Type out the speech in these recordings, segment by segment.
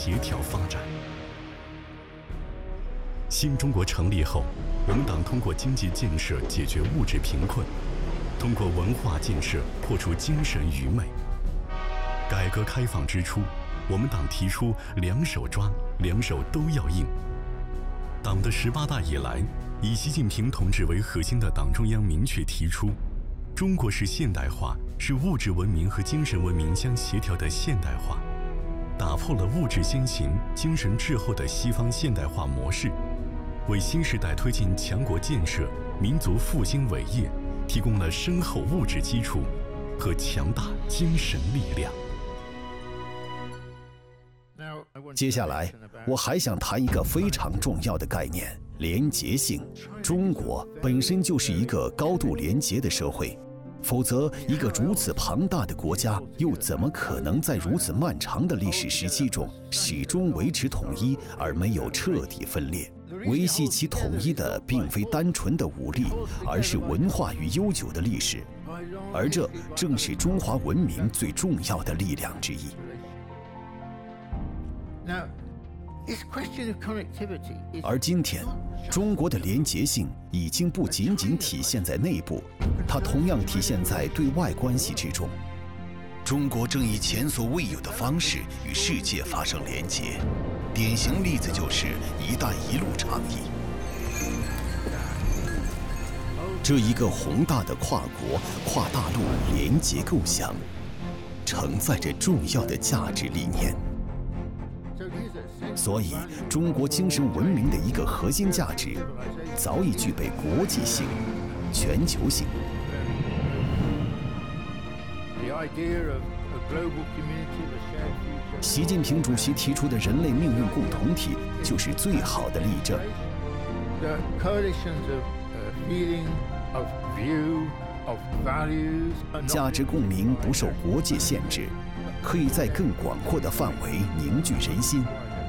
协调发展。新中国成立后，我们党通过经济建设解决物质贫困，通过文化建设破除精神愚昧。改革开放之初，我们党提出两手抓，两手都要硬。党的18大以来，以习近平同志为核心的党中央明确提出，中国式现代化是物质文明和精神文明相协调的现代化，打破了物质先行、精神滞后的西方现代化模式，为新时代推进强国建设、民族复兴伟业提供了深厚物质基础和强大精神力量。 接下来，我还想谈一个非常重要的概念——廉洁性。中国本身就是一个高度廉洁的社会，否则，一个如此庞大的国家又怎么可能在如此漫长的历史时期中始终维持统一而没有彻底分裂？维系其统一的并非单纯的武力，而是文化与悠久的历史，而这正是中华文明最重要的力量之一。而今天，中国的廉洁性已经不仅仅体现在内部，它同样体现在对外关系之中。中国正以前所未有的方式与世界发生连结，典型例子就是“一带一路”倡议。这一个宏大的跨国、跨大陆连结构想，承载着重要的价值理念。所以，中国精神文明的一个核心价值，早已具备国际性、全球性。习近平主席提出的人类命运共同体，就是最好的例证。价值共鸣不受国界限制，可以在更广阔的范围凝聚人心。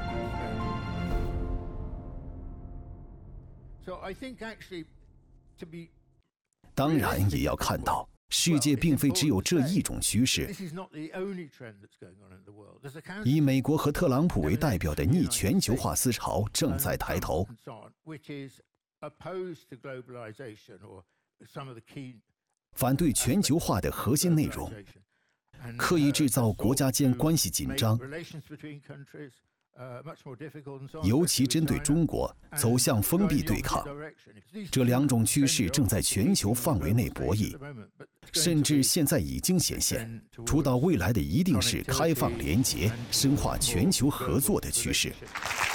当然，也要看到，世界并非只有这一种趋势。以美国和特朗普为代表的逆全球化思潮正在抬头。反对全球化的核心内容，刻意制造国家间关系紧张，尤其针对中国，走向封闭对抗。这两种趋势正在全球范围内博弈，甚至现在已经显现。主导未来的一定是开放、廉洁、深化全球合作的趋势。